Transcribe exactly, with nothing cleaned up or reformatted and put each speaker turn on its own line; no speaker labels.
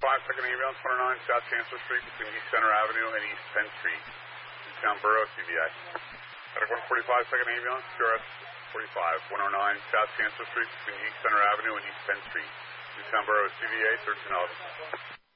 five second ambulance, one oh nine South Chancellor Street between East Center Avenue and East Penn Street. Newtown Borough, C V A. Medic one forty-five second ambulance, Q R S forty-five, one oh nine South Chancellor Street between East Center Avenue and East Penn Street. Newtown Borough, C V A, thirteen eleven.